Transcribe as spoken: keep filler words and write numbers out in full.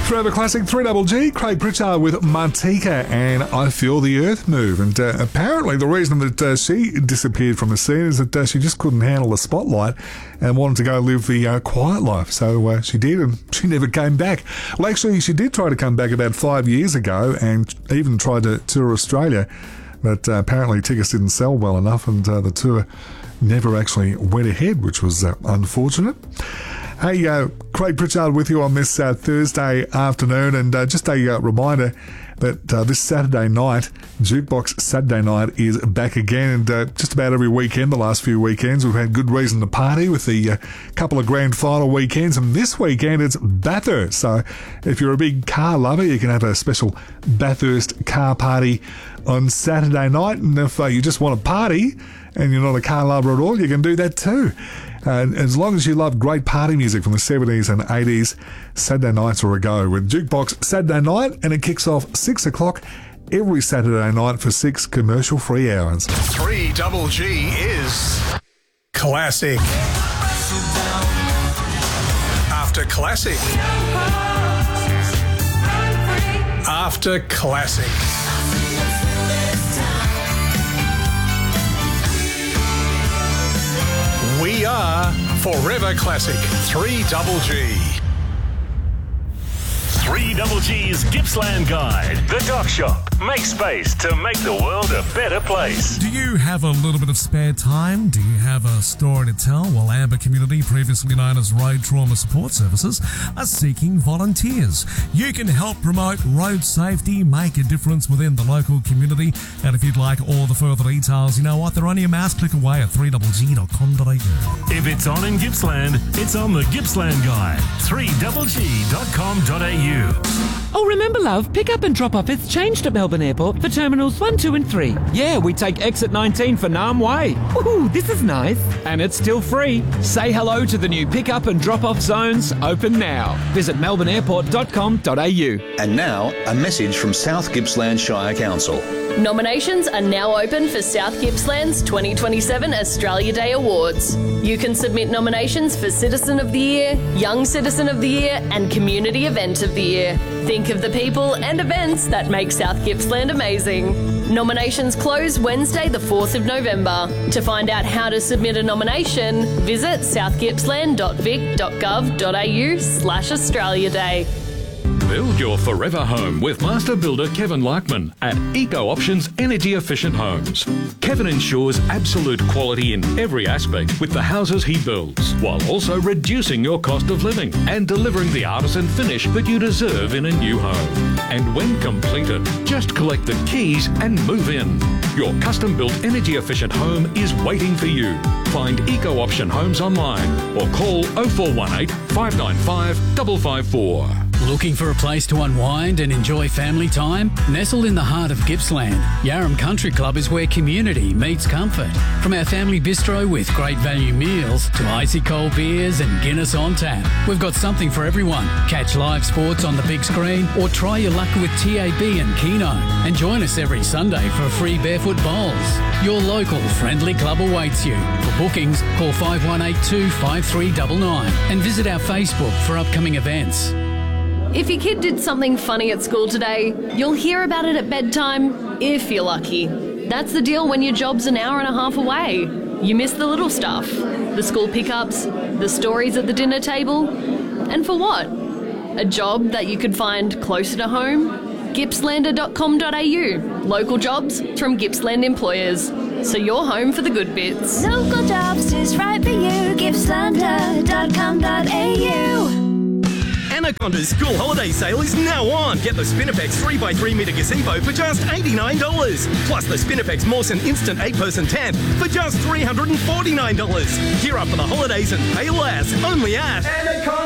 Forever Classic, three Double G, Craig Pritchard with Martika and I Feel the Earth Move. And uh, apparently the reason that uh, she disappeared from the scene is that uh, she just couldn't handle the spotlight and wanted to go live the uh, quiet life. So uh, she did, and she never came back. Well, actually, she did try to come back about five years ago and even tried to tour Australia, but uh, apparently tickets didn't sell well enough, and uh, the tour never actually went ahead, which was uh, unfortunate. Hey, uh, Craig Pritchard with you on this uh, Thursday afternoon, and uh, just a uh, reminder that uh, this Saturday night, Jukebox Saturday Night is back again, and uh, just about every weekend, the last few weekends, we've had good reason to party with the uh, couple of grand final weekends, and this weekend it's Bathurst. So if you're a big car lover, you can have a special Bathurst car party on Saturday night, and if uh, you just want to party and you're not a car lover at all, you can do that too. And as long as you love great party music from the seventies and eighties, Saturday nights are a go with Jukebox Saturday Night, and it kicks off six o'clock every Saturday night for six commercial-free hours. three Double G is classic. After classic. After classic. We are Forever Classic, three Double G. three Double G's Gippsland Guide. The Dock Shop. Make space to make the world a better place. Do you have a little bit of spare time? Do you have a story to tell? Well, Amber Community, previously known as Road Trauma Support Services, are seeking volunteers. You can help promote road safety, make a difference within the local community, and if you'd like all the further details, you know what? They're only a mouse click away at three double g dot com dot a u. If it's on in Gippsland, it's on the Gippsland Guide. three double g dot com dot a u. Oh, remember, love, pick up and drop off has changed at Melbourne Airport for Terminals one, two and three. Yeah, we take exit nineteen for Nam Way. Ooh, this is nice. And it's still free. Say hello to the new pick up and drop off zones, open now. Visit melbourne airport dot com dot a u. And now, a message from South Gippsland Shire Council. Nominations are now open for South Gippsland's twenty twenty-seven Australia Day Awards. You can submit nominations for Citizen of the Year, Young Citizen of the Year and Community Event of the Year. Think of the people and events that make South Gippsland amazing. Nominations close Wednesday the fourth of November. To find out how to submit a nomination, visit south gippsland dot vic dot gov dot a u slash Australia Day. Build your forever home with master builder Kevin Larkman at Eco Options Energy Efficient Homes. Kevin ensures absolute quality in every aspect with the houses he builds, while also reducing your cost of living and delivering the artisan finish that you deserve in a new home. And when completed, just collect the keys and move in. Your custom-built energy efficient home is waiting for you. Find Eco Option Homes online or call oh four one eight, five nine five, five five four. Looking for a place to unwind and enjoy family time? Nestled in the heart of Gippsland, Yarram Country Club is where community meets comfort. From our family bistro with great value meals to icy cold beers and Guinness on tap, we've got something for everyone. Catch live sports on the big screen or try your luck with T A B and Keno. And join us every Sunday for free barefoot bowls. Your local friendly club awaits you. For bookings, call five one eight two, five three nine nine and visit our Facebook for upcoming events. If your kid did something funny at school today, you'll hear about it at bedtime, if you're lucky. That's the deal when your job's an hour and a half away. You miss the little stuff, the school pickups, the stories at the dinner table. And for what? A job that you could find closer to home? gippslander dot com dot a u. Local jobs from Gippsland employers. So you're home for the good bits. Local jobs is right for you. gippslander dot com dot a u. Anaconda's school holiday sale is now on. Get the Spinifex three by three metre gazebo for just eighty-nine dollars. Plus the Spinifex Mawson Instant eight person tent for just three hundred forty-nine dollars. Gear up for the holidays and pay less. Only at Anaconda.